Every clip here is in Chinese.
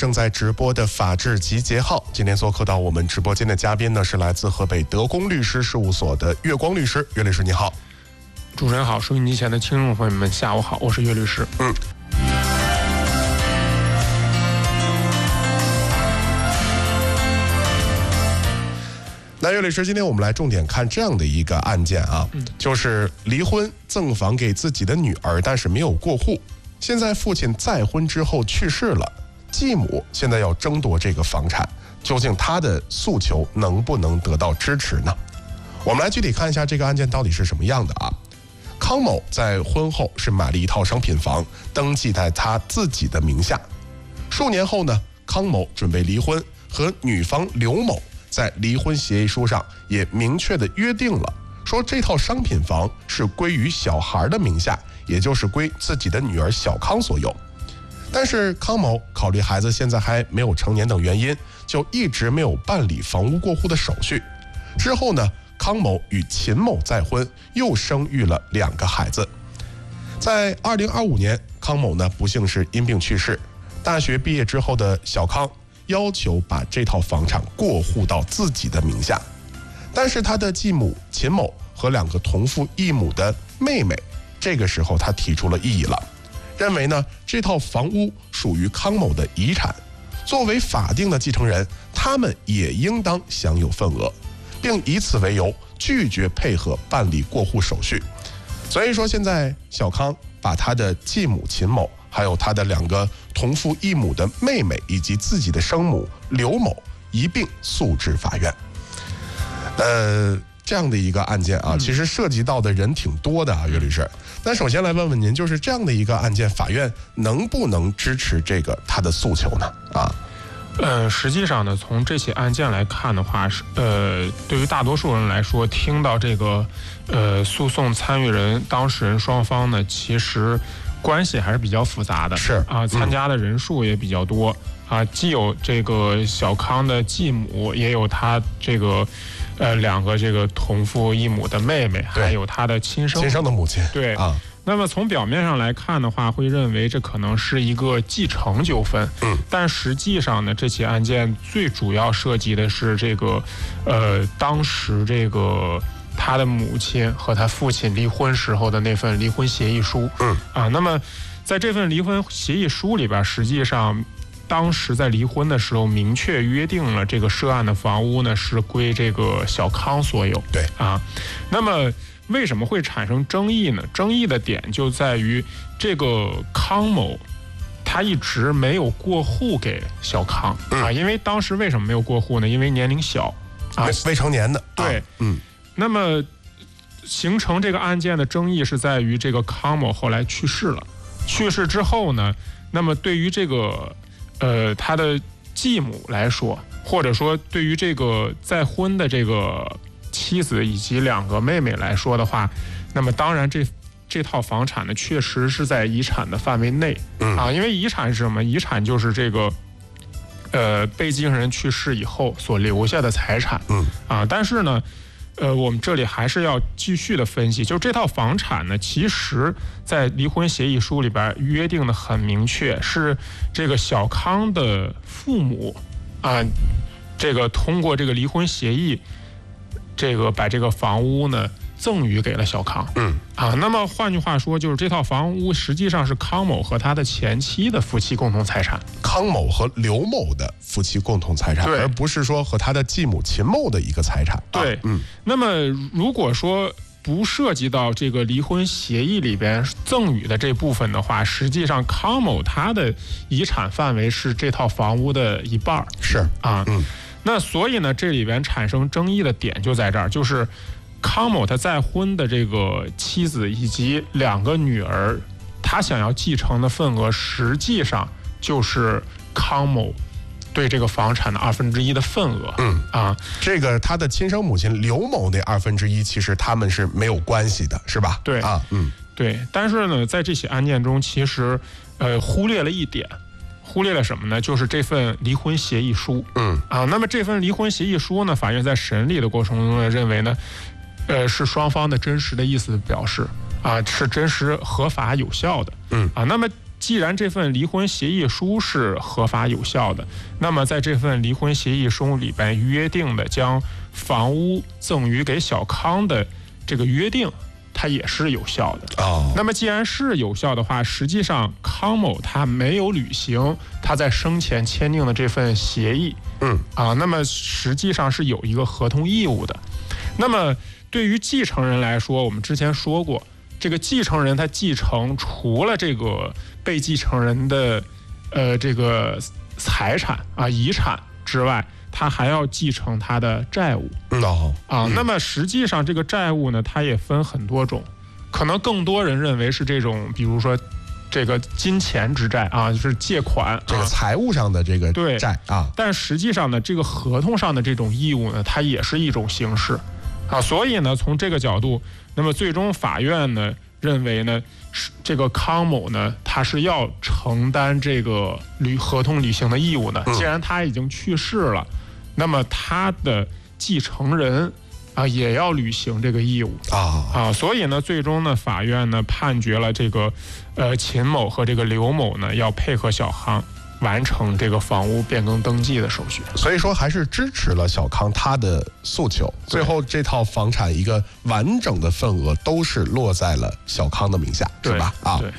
正在直播的法治集结号。今天做客到我们直播间的嘉宾呢，是来自河北德公律师事务所的岳光律师。岳律师你好。 主持人好，收音机前的听众朋友们下午好，我是岳律师。 那岳律师，今天我们来重点看这样的一个案件啊，就是离婚赠房给自己的女儿，但是没有过户。现在父亲再婚之后去世了，继母现在要争夺这个房产，究竟他的诉求能不能得到支持呢？我们来具体看一下这个案件到底是什么样的啊。康某在婚后是买了一套商品房，登记在他自己的名下。数年后呢，康某准备离婚，和女方刘某在离婚协议书上也明确的约定了，说这套商品房是归于小孩的名下，也就是归自己的女儿小康所有。但是康某考虑孩子现在还没有成年等原因，就一直没有办理房屋过户的手续。之后呢，康某与秦某再婚，又生育了2个孩子。在2025年，康某呢不幸是因病去世。大学毕业之后的小康要求把这套房产过户到自己的名下，但是他的继母秦某和2个同父异母的妹妹，这个时候他提出了异议了，认为呢这套房屋属于康某的遗产，作为法定的继承人，他们也应当享有份额，并以此为由拒绝配合办理过户手续。所以说现在小康把他的继母秦某，还有他的2个同父异母的妹妹以及自己的生母刘某一并诉至法院。这样的一个案件啊，其实涉及到的人挺多的啊，岳律师。那首先来问问您，就是这样的一个案件，法院能不能支持这个他的诉求呢？ 实际上呢，从这起案件来看的话，对于大多数人来说，听到这个诉讼参与人、当事人双方呢，其实关系还是比较复杂的， 是啊， 参加的人数也比较多啊，既有这个小康的继母，也有他这个2个这个同父异母的妹妹，还有他的亲生的母亲， 对啊。那么从表面上来看的话，会认为这可能是一个继承纠纷，但实际上呢，这起案件最主要涉及的是这个当时这个他的母亲和他父亲离婚时候的那份离婚协议书，那么在这份离婚协议书里边，实际上当时在离婚的时候明确约定了这个涉案的房屋呢是归这个小康所有， 对啊。 那么为什么会产生争议呢？争议的点就在于这个康某他一直没有过户给小康因为当时为什么没有过户呢？因为年龄小未成年的， 对，那么形成这个案件的争议是在于这个康某后来去世了，去世之后呢，那么对于这个他的继母来说，或者说对于这个再婚的这个妻子以及2个妹妹来说的话，那么当然这套房产呢，确实是在遗产的范围内因为遗产是什么？遗产就是这个被继承人去世以后所留下的财产但是呢我们这里还是要继续的分析，就这套房产呢，其实在离婚协议书里边约定的很明确，是这个小康的父母这个通过这个离婚协议，这个把这个房屋呢赠予给了小康那么换句话说，就是这套房屋实际上是康某和他的前妻的夫妻共同财产， 康某和刘某的夫妻共同财产，而不是说和他的继母秦某的一个财产。 对，那么如果说不涉及到这个离婚协议里边赠与的这部分的话，实际上康某他的遗产范围是这套房屋的一半， 是那所以呢，这里边产生争议的点就在这儿，就是康某他再婚的这个妻子以及2个女儿，他想要继承的份额，实际上就是康某对这个房产的1/2的份额。 这个他的亲生母亲刘某那1/2，其实他们是没有关系的，是吧？ 对对。但是呢，在这起案件中，其实忽略了一点。忽略了什么呢？就是这份离婚协议书。那么这份离婚协议书呢，法院在审理的过程中呢，认为呢，是双方的真实的意思表示是真实合法有效的。那么既然这份离婚协议书是合法有效的，那么在这份离婚协议书里边约定的将房屋赠予给小康的这个约定，它也是有效的。那么既然是有效的话，实际上康某他没有履行他在生前签订的这份协议，那么实际上是有一个合同义务的。那么对于继承人来说，我们之前说过，这个继承人他继承除了这个被继承人的这个财产遗产之外，他还要继承他的债务。那么实际上这个债务呢，它也分很多种，可能更多人认为是这种，比如说这个金钱之债就是借款， 这个财务上的这个债但实际上呢，这个合同上的这种义务呢，它也是一种形式所以呢，从这个角度，那么最终法院呢认为呢，这个康某呢，他是要承担这个合同履行的义务的。既然他已经去世了，那么他的继承人也要履行这个义务所以呢，最终呢，法院呢判决了这个秦某和这个刘某呢要配合小康完成这个房屋变更登记的手续。 所以说还是支持了小康他的诉求，最后这套房产一个完整的份额都是落在了小康的名下，是吧？ 对。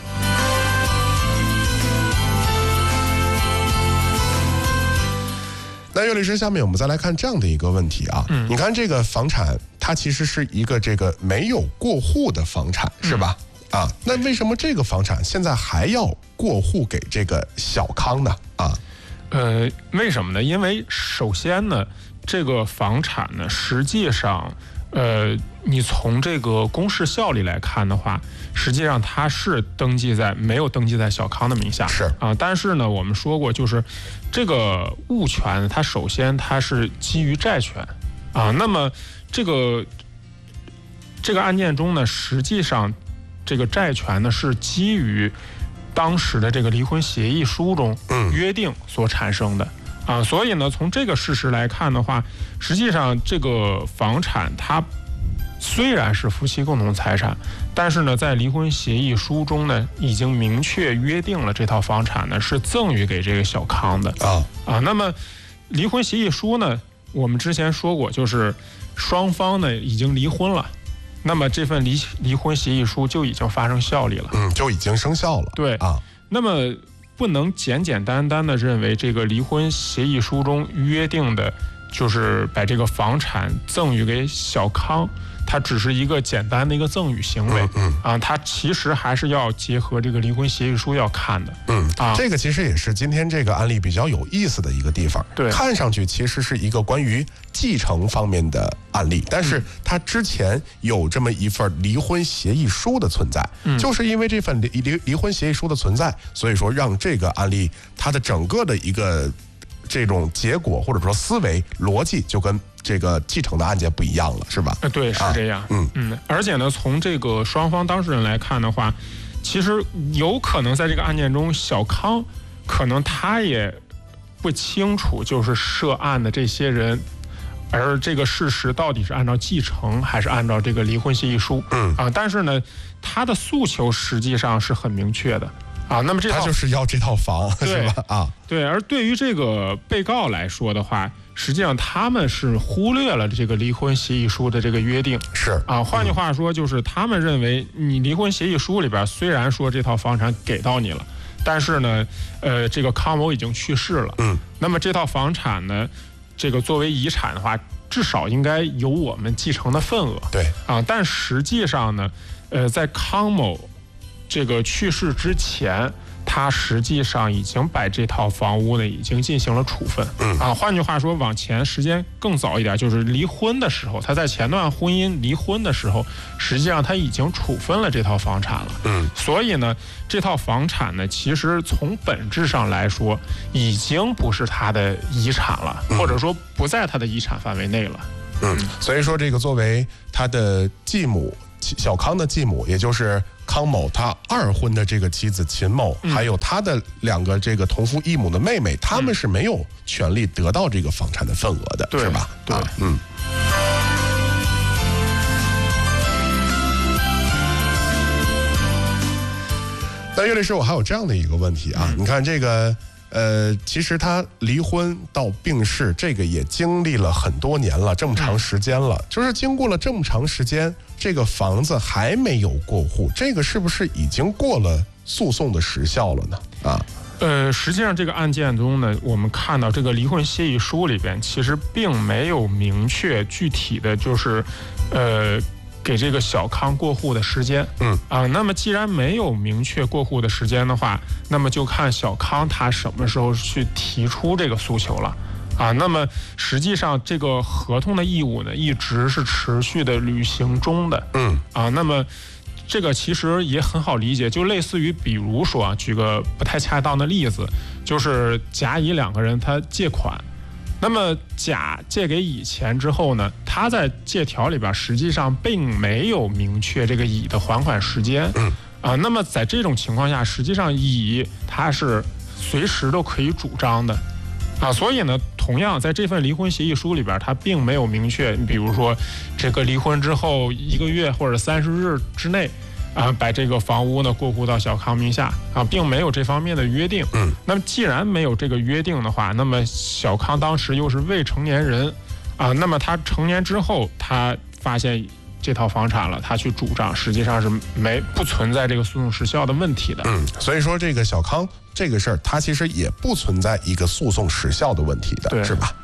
那岳律师，下面我们再来看这样的一个问题你看这个房产它其实是一个这个没有过户的房产，是吧？那为什么这个房产现在还要过户给这个小康呢？ 为什么呢？因为首先呢，这个房产呢，实际上，你从这个公示效力来看的话，实际上它是没有登记在小康的名下， 是但是呢，我们说过，就是这个物权，它首先它是基于债权那么这个案件中呢，实际上这个债权呢是基于当时的这个离婚协议书中约定所产生的所以呢，从这个事实来看的话，实际上这个房产它虽然是夫妻共同财产，但是呢，在离婚协议书中呢，已经明确约定了这套房产呢是赠予给这个小康的那么离婚协议书呢，我们之前说过，就是双方呢已经离婚了。那么这份离婚协议书就已经发生效力了， 就已经生效了。 对那么不能简简单单的认为这个离婚协议书中约定的，就是把这个房产赠予给小康，它只是一个简单的一个赠与行为它其实还是要结合这个离婚协议书要看的这个其实也是今天这个案例比较有意思的一个地方。 对， 看上去其实是一个关于继承方面的案例，但是它之前有这么一份离婚协议书的存在，就是因为这份离婚协议书的存在，所以说让这个案例它的整个的一个这种结果或者说思维逻辑就跟这个继承的案件不一样了，是吧？ 对，是这样。而且呢，从这个双方当事人来看的话，其实有可能在这个案件中，小康可能他也不清楚，就是涉案的这些人，而这个事实到底是按照继承还是按照这个离婚协议书但是呢，他的诉求实际上是很明确的那么他就是要这套房，是吧？ 对。而对于这个被告来说的话，实际上他们是忽略了这个离婚协议书的这个约定， 是换句话说，就是他们认为你离婚协议书里边虽然说这套房产给到你了，但是呢，这个康某已经去世了，那么这套房产呢，这个作为遗产的话，至少应该有我们继承的份额， 对但实际上呢，在康某这个去世之前，他实际上已经把这套房屋呢已经进行了处分换句话说，往前时间更早一点，就是离婚的时候，他在前段婚姻离婚的时候，实际上他已经处分了这套房产了所以呢，这套房产呢，其实从本质上来说，已经不是他的遗产了或者说不在他的遗产范围内了所以说这个作为他的继母，小康的继母，也就是康某他二婚的这个妻子秦某，还有他的两个这个同父异母的妹妹，他们是没有权利得到这个房产的份额的，是吧？ 对， 那岳律师，我还有这样的一个问题啊，你看这个。其实他离婚到病逝，这个也经历了很多年了，这么长时间了，就是经过了这么长时间，这个房子还没有过户，这个是不是已经过了诉讼的时效了呢？ 实际上这个案件中呢，我们看到这个离婚协议书里边，其实并没有明确具体的就是，给这个小康过户的时间，那么既然没有明确过户的时间的话，那么就看小康他什么时候去提出这个诉求了，那么实际上这个合同的义务呢，一直是持续的履行中的，那么这个其实也很好理解，就类似于比如说举个不太恰当的例子，就是甲乙两个人他借款。那么甲借给乙钱之后呢，他在借条里边实际上并没有明确这个乙的还款时间，那么在这种情况下，实际上乙他是随时都可以主张的，所以呢，同样在这份离婚协议书里边，他并没有明确，比如说这个离婚之后1个月或者30日之内。把这个房屋呢过户到小康名下并没有这方面的约定。那么既然没有这个约定的话，那么小康当时又是未成年人那么他成年之后，他发现这套房产了，他去主张，实际上是不存在这个诉讼时效的问题的。 所以说这个小康这个事儿，它其实也不存在一个诉讼时效的问题的，是吧？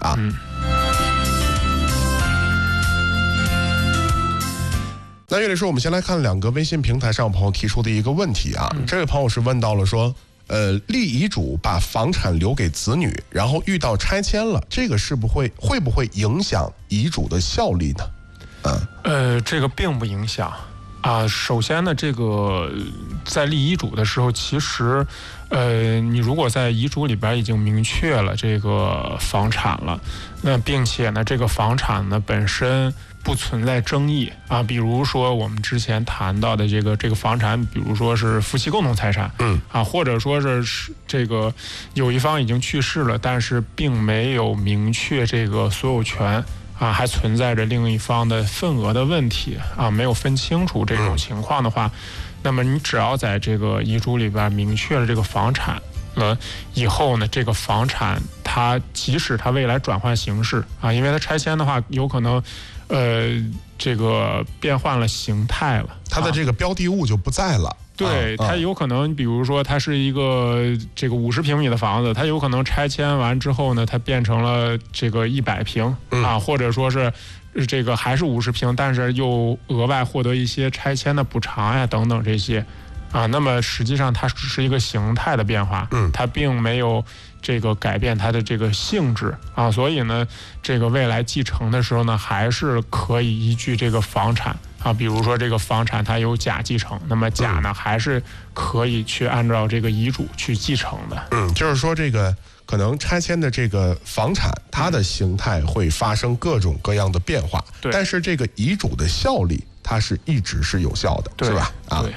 那岳律师，我们先来看2个微信平台上朋友提出的一个问题啊。这位朋友是问到了说，立遗嘱把房产留给子女，然后遇到拆迁了，这个会不会影响遗嘱的效力呢？ 这个并不影响首先呢，这个在立遗嘱的时候，其实你如果在遗嘱里边已经明确了这个房产了，那并且呢，这个房产呢本身不存在争议比如说我们之前谈到的这个房产，比如说是夫妻共同财产，或者说是这个有一方已经去世了，但是并没有明确这个所有权还存在着另一方的份额的问题没有分清楚这种情况的话，那么你只要在这个遗嘱里边明确了这个房产了以后呢，这个房产它即使它未来转换形式因为它拆迁的话，有可能这个变换了形态了， 它的这个标的物就不在了。 对，它有可能，比如说它是一个这个50平米的房子，它有可能拆迁完之后呢，它变成了这个100平或者说是这个还是50平，但是又额外获得一些拆迁的补偿呀等等这些那么实际上它只是一个形态的变化，它并没有这个改变它的这个性质所以呢，这个未来继承的时候呢，还是可以依据这个房产比如说这个房产它由甲继承，那么甲呢还是可以去按照这个遗嘱去继承的。 就是说这个可能拆迁的这个房产，它的形态会发生各种各样的变化，但是这个遗嘱的效力，它是一直是有效的，是吧？ 对。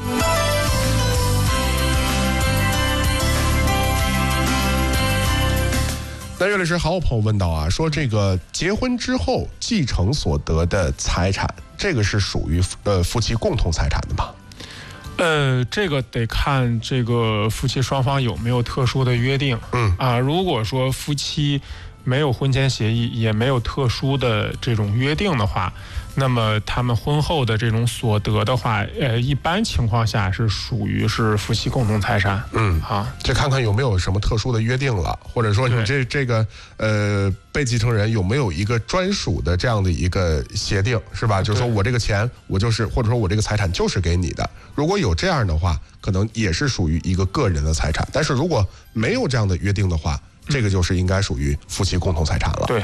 那岳律师，还有朋友问到说这个结婚之后继承所得的财产，这个是属于夫妻共同财产的吗？ 这个得看这个夫妻双方有没有特殊的约定。如果说夫妻没有婚前协议，也没有特殊的这种约定的话，那么他们婚后的这种所得的话，一般情况下是属于是夫妻共同财产。 这看看有没有什么特殊的约定了，或者说你这个被继承人有没有一个专属的这样的一个协定，是吧？就是说我这个钱我就是，或者说我这个财产就是给你的。如果有这样的话，可能也是属于一个个人的财产。但是如果没有这样的约定的话，这个就是应该属于夫妻共同财产了。 对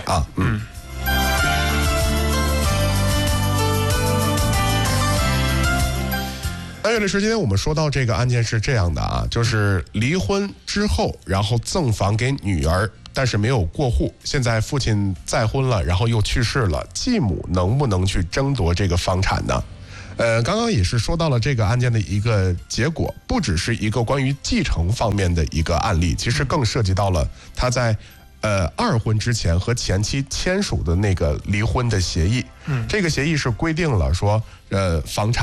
那岳律师，今天我们说到这个案件是这样的就是离婚之后，然后赠房给女儿，但是没有过户，现在父亲再婚了，然后又去世了，继母能不能去争夺这个房产呢？刚刚也是说到了这个案件的一个结果，不只是一个关于继承方面的一个案例，其实更涉及到了他在2婚之前和前妻签署的那个离婚的协议。这个协议是规定了说，房产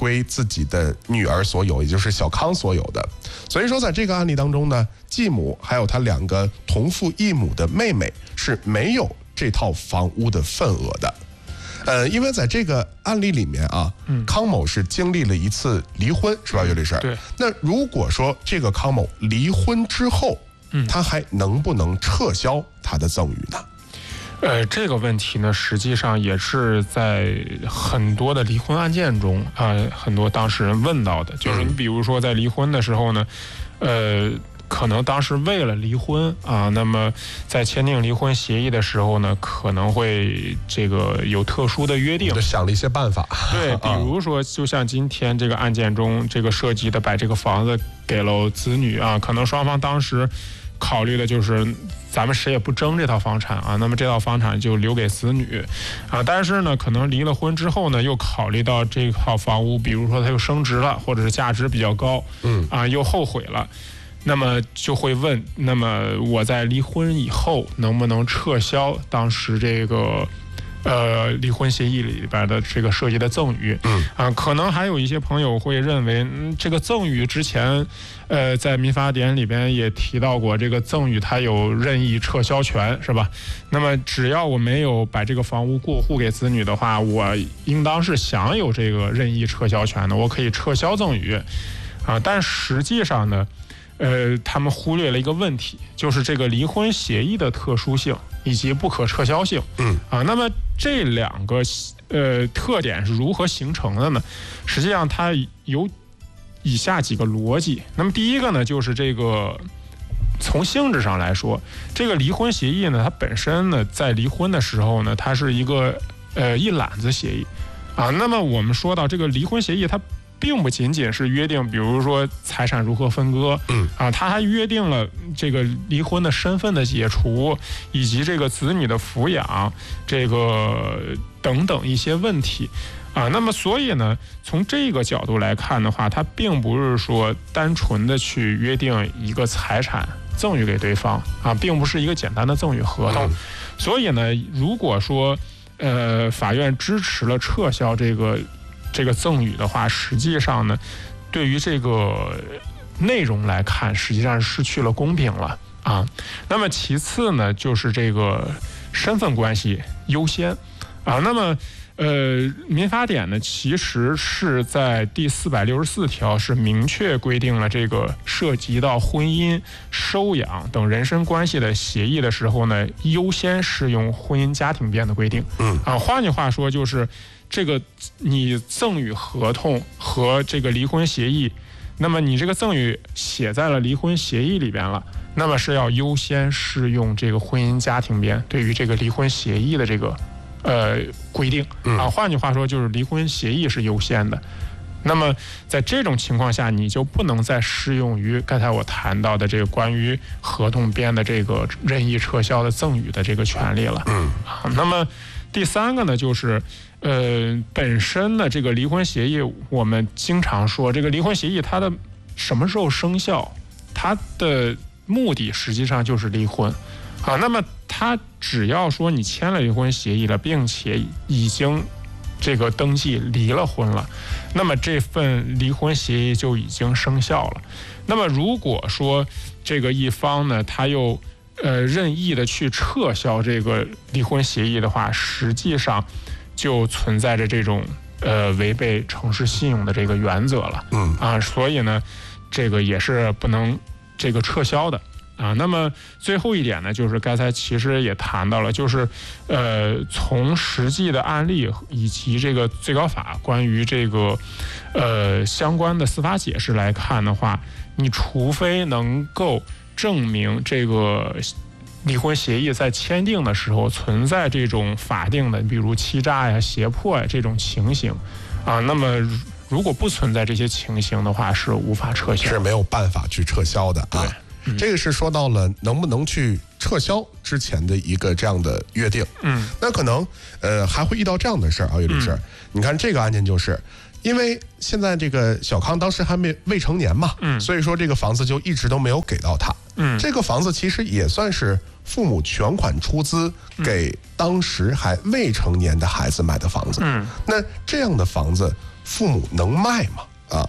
归自己的女儿所有，也就是小康所有的。所以说在这个案例当中呢，继母还有她2个同父异母的妹妹是没有这套房屋的份额的。因为在这个案例里面啊，康某是经历了一次离婚，是吧，岳律师？ 对。 那如果说这个康某离婚之后，他还能不能撤销他的赠与呢？ 这个问题呢，实际上也是在很多的离婚案件中很多当事人问到的，就是你比如说在离婚的时候呢，可能当时为了离婚那么在签订离婚协议的时候呢，可能会这个有特殊的约定， 就想了一些办法。 对，比如说就像今天这个案件中，这个涉及的把这个房子给了子女可能双方当时考虑的就是咱们谁也不争这套房产那么这套房产就留给子女但是呢，可能离了婚之后呢，又考虑到这套房屋，比如说它又升值了，或者是价值比较高，又后悔了。那么就会问，那么我在离婚以后能不能撤销当时这个离婚协议里边的这个涉及的赠与？可能还有一些朋友会认为，这个赠与之前在民法典里边也提到过，这个赠与它有任意撤销权，是吧？那么只要我没有把这个房屋过户给子女的话，我应当是享有这个任意撤销权的，我可以撤销赠与但实际上呢，他们忽略了一个问题，就是这个离婚协议的特殊性以及不可撤销性。那么这2个特点是如何形成的呢？实际上它有以下几个逻辑。那么第一个呢，就是这个从性质上来说，这个离婚协议呢，它本身呢，在离婚的时候呢，它是一个一揽子协议那么我们说到这个离婚协议，它并不仅仅是约定，比如说财产如何分割，他还约定了这个离婚的身份的解除，以及这个子女的抚养，这个等等一些问题那么所以呢，从这个角度来看的话，它并不是说单纯的去约定一个财产赠与给对方并不是一个简单的赠与合同。所以呢，如果说法院支持了撤销这个赠与的话，实际上呢，对于这个内容来看，实际上是失去了公平了那么其次呢，就是这个身份关系优先那么民法典呢，其实是在第464条是明确规定了这个涉及到婚姻、收养等人身关系的协议的时候呢，优先适用婚姻家庭编的规定。换句话说，就是这个你赠与合同和这个离婚协议，那么你这个赠与写在了离婚协议里边了，那么是要优先适用这个婚姻家庭编对于这个离婚协议的这个规定换句话说，就是离婚协议是优先的。那么在这种情况下，你就不能再适用于刚才我谈到的这个关于合同编的这个任意撤销的赠与的这个权利了。那么第三个呢，就是本身的这个离婚协议，我们经常说这个离婚协议它的什么时候生效，它的目的实际上就是离婚那么他只要说你签了离婚协议了，并且已经这个登记离了婚了，那么这份离婚协议就已经生效了。那么如果说这个一方呢，他又任意的去撤销这个离婚协议的话，实际上就存在着这种违背诚实信用的这个原则了所以呢，这个也是不能这个撤销的那么最后一点呢，就是刚才其实也谈到了，就是从实际的案例以及这个最高法关于这个相关的司法解释来看的话，你除非能够证明这个离婚协议在签订的时候存在这种法定的，比如欺诈呀、胁迫呀这种情形那么如果不存在这些情形的话，是无法撤销， 是没有办法去撤销的这个是说到了能不能去撤销之前的一个这样的约定那可能还会遇到这样的事儿岳律师你看这个案件就是因为现在这个小康当时还未成年嘛所以说这个房子就一直都没有给到他这个房子其实也算是父母全款出资给当时还未成年的孩子买的房子。那这样的房子，父母能卖吗？啊？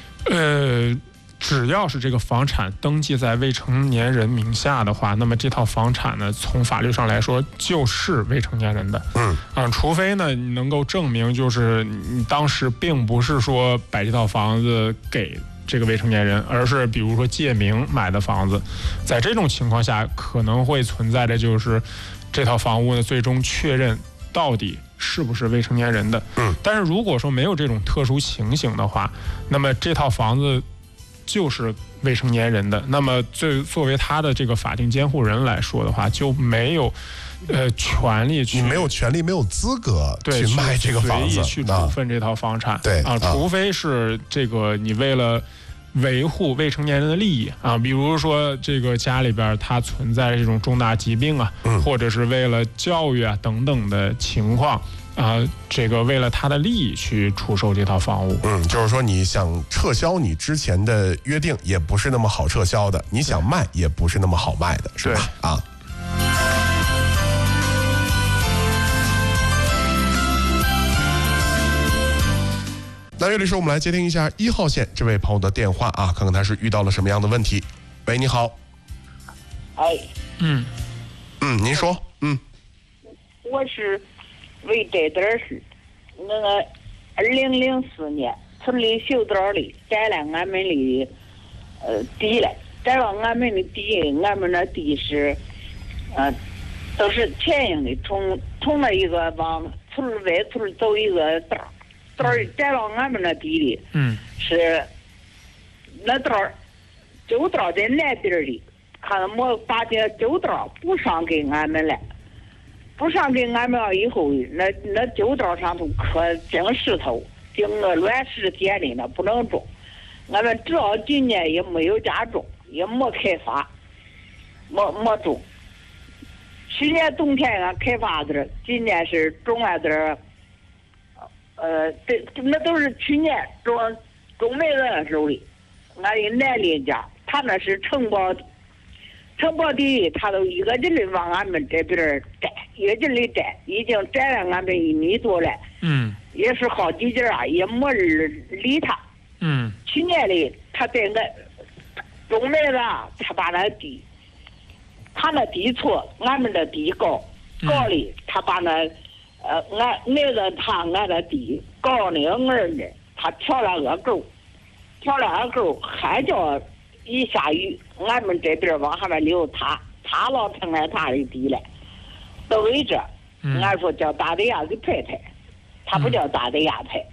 只要是这个房产登记在未成年人名下的话，那么这套房产呢，从法律上来说就是未成年人的。除非呢你能够证明，就是你当时并不是说把这套房子给这个未成年人，而是比如说借名买的房子，在这种情况下可能会存在的就是这套房屋呢最终确认到底是不是未成年人的。但是如果说没有这种特殊情形的话，那么这套房子就是未成年人的，那么作为他的这个法定监护人来说的话，就没有权利去， 你没有权利，没有资格去卖这个房子， 随意去处分这套房产。 对啊， 除非是这个你为了维护未成年人的利益啊，比如说这个家里边它存在这种重大疾病啊，或者是为了教育啊等等的情况。这个为了他的利益去出售这套房屋， 就是说你想撤销你之前的约定，也不是那么好撤销的；你想卖，也不是那么好卖的，是吧？啊。那岳律师，我们来接听一下1号线这位朋友的电话啊，看看他是遇到了什么样的问题。喂，你好。您说。 我是为这点事，那个2004年村里修道里摘了俺们的地了，摘了俺们的地，俺们的地是都是田营的，从那一个往村外村走一个道摘了俺们的地里，是那道旧道在那边的，看我把这旧道补上给俺们了。补上给俺们了以后，那旧道上头可净石头，净个乱石点的那不能种。俺们直到今年也没有家种，也没开发，没种。去年冬天俺开发的，今年是种了点对，那都是去年种梅子的时候的。俺的南邻家，他那是承包地，他都一个劲的往俺们这边摘，一个劲的摘，已经摘了俺们1米多了。也是好几件啊，也没人理他。去年的他在种梅子，他把那地，他那地错，俺们的地高的，他把那俺的地高的呢，他挑了个沟，还叫一下雨，俺们这边往下面流，他老成了他的地了，都为这，俺说叫大地亚给拍，他不叫大地亚拍，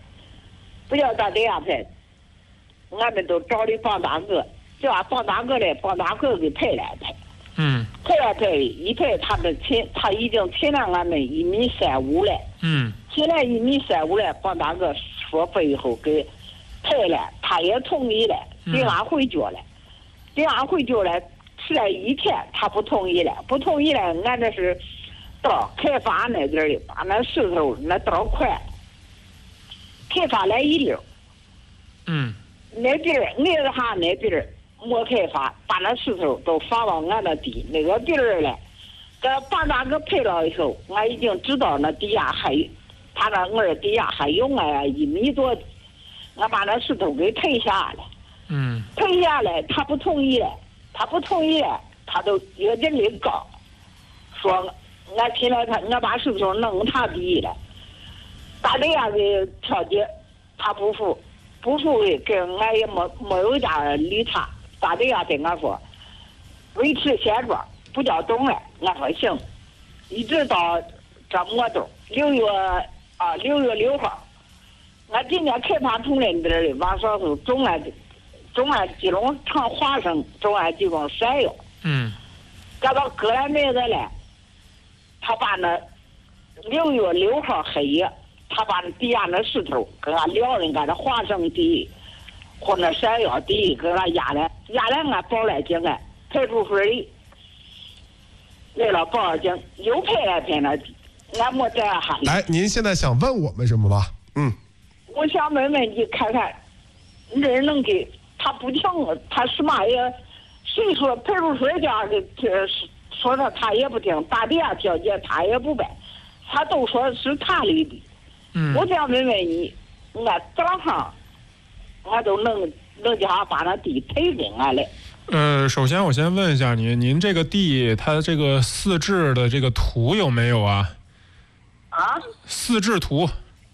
俺们都找的帮大哥，叫帮大哥给拍了拍，一拍他已经请了俺们1.35米了，请了1.35米了，帮大哥说费以后给拍了，他也同意了，给俺回脚了，吃了1天，他不同意了，俺这是到开发那边的，把那石头那道块开发来1溜，那边没开发，把那石头都放到俺的地那个地儿了，给帮大哥配了以后，俺已经知道那底下他那我底下还有1米多的，俺把那石头给推下来，推下来他不同意了，他都一个劲的告，说俺听了俺把石头弄他地了，大地下给调解，他不服的，给俺也没有家理他，大地下跟俺说维持现状，不叫动了，俺说行，一直到这么多6月6号，俺今年开发同仁的往上头种了几种长花生，种了几种山药，赶到割了梅子了，他把那6月6号黑夜，他把那底下那石头跟俺撩人，俺那花生地或者山药地给俺压了，俺报了警了，派出所里为了报了警，又派了片那地，俺没这样喊。 来，您现在想问我们什么吧？ 我想问问你，看看人能给他不听，他什么也，谁说派出所家的说他也不听，打电话调解他也不办，他都说是他的地。我想问问你，俺早上俺都能叫他把那地赔给俺来。 首先我先问一下您这个地它这个四质的这个图有没有啊？ 啊？ 四质图。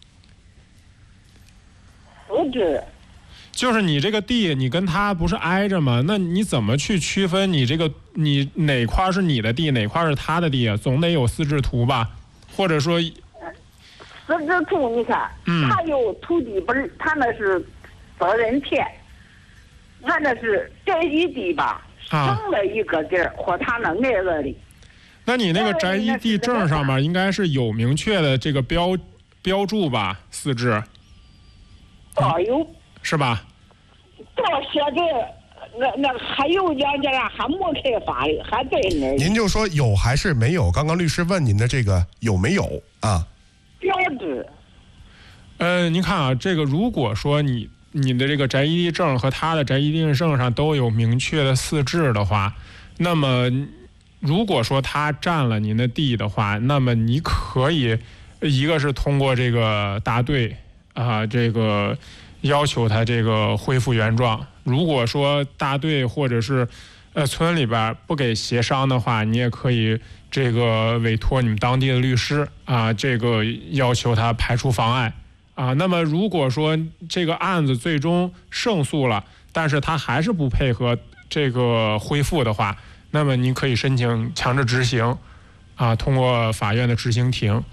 四质。 就是你这个地，你跟他不是挨着吗？那你怎么去区分你哪块是你的地，哪块是他的地啊？总得有四质图吧？或者说， 四质图你看，他有土地本，他那是责任田，俺那是宅基地吧，省了一个地儿和他那挨着的。 那你那个宅基地证上面应该是有明确的这个标注吧？四质。 有。 是吧？ 到现在，那还有人家还没开发的，还在那儿。 您就说有还是没有？刚刚律师问您的这个有没有啊？ 标志。 您看啊，这个如果说你的这个宅基地证和他的宅基地证上都有明确的四质的话，那么如果说他占了您的地的话，那么你可以一个是通过这个大队这个。要求他这个恢复原状。如果说大队或者是村里边不给协商的话，你也可以这个委托你们当地的律师这个要求他排除妨碍那么如果说这个案子最终胜诉了，但是他还是不配合这个恢复的话，那么你可以申请强制执行通过法院的执行庭。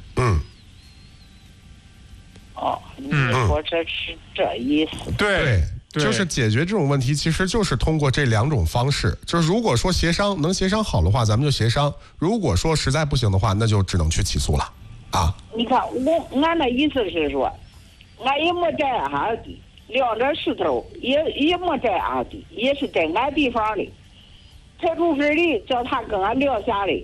你说这是这意思？ 对，就是解决这种问题，其实就是通过这两种方式。就是如果说能协商好的话，咱们就协商；如果说实在不行的话，那就只能去起诉了你看俺的意思是说，俺也没占俺地，两着石头也没占俺地，也是在俺地方的，派出所里叫他跟俺聊下来。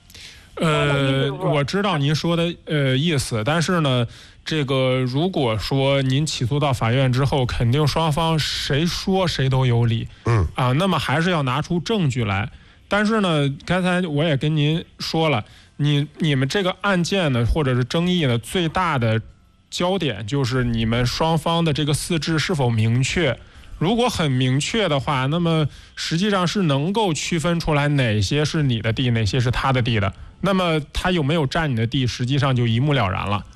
我知道您说的意思，但是呢，这个如果说您起诉到法院之后，肯定双方谁说谁都有理，那么还是要拿出证据来。但是呢，刚才我也跟您说了，你们这个案件呢，或者是争议呢，最大的焦点就是你们双方的这个四质是否明确。如果很明确的话，那么实际上是能够区分出来哪些是你的地，哪些是他的地的。那么他有没有占你的地，实际上就一目了然了。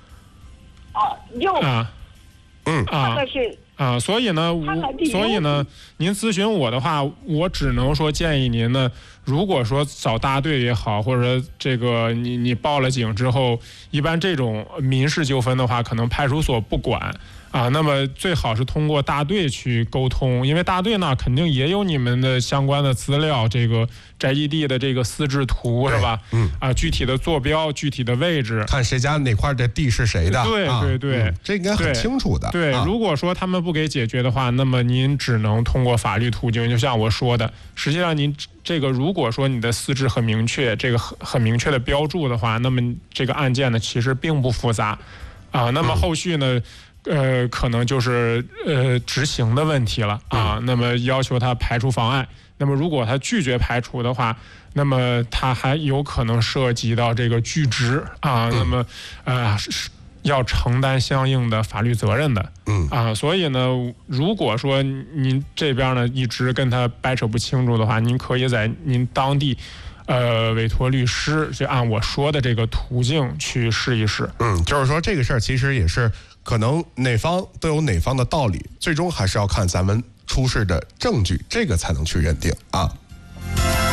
所以呢，您咨询我的话，我只能说建议您呢，如果说找大队也好，或者说这个你报了警之后，一般这种民事纠纷的话，可能派出所不管。那么最好是通过大队去沟通，因为大队呢肯定也有你们的相关的资料，这个宅基地的这个四质图是吧？具体的坐标、具体的位置， 看谁家哪块的地是谁的。 对， 这应该很清楚的。 对，如果说他们不给解决的话，那么您只能通过法律途径，就像我说的，实际上您这个如果说你的四质很明确，这个很明确的标注的话，那么这个案件呢其实并不复杂那么后续呢？可能就是执行的问题了那么要求他排除妨碍，那么如果他拒绝排除的话，那么他还有可能涉及到这个拒执那么要承担相应的法律责任的所以呢，如果说您这边呢一直跟他掰扯不清楚的话，您可以在您当地委托律师，就按我说的这个途径去试一试。 就是说这个事儿其实也是可能哪方都有哪方的道理，最终还是要看咱们出示的证据，这个才能去认定